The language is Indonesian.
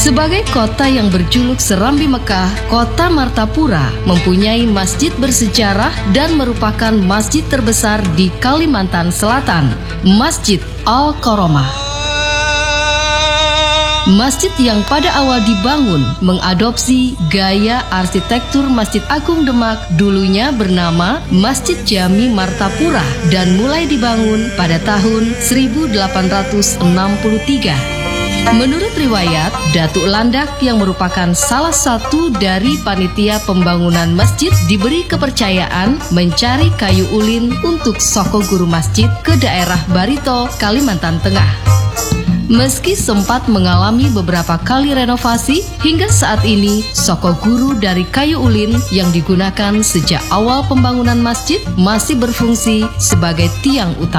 Sebagai kota yang berjuluk Serambi Mekah, kota Martapura mempunyai masjid bersejarah dan merupakan masjid terbesar di Kalimantan Selatan, Masjid Al-Karomah. Masjid yang pada awal dibangun mengadopsi gaya arsitektur Masjid Agung Demak, dulunya bernama Masjid Jami Martapura dan mulai dibangun pada tahun 1863. Menurut riwayat, Datuk Landak yang merupakan salah satu dari panitia pembangunan masjid diberi kepercayaan mencari kayu ulin untuk soko guru masjid ke daerah Barito, Kalimantan Tengah. Meski sempat mengalami beberapa kali renovasi, hingga saat ini soko guru dari kayu ulin yang digunakan sejak awal pembangunan masjid masih berfungsi sebagai tiang utama.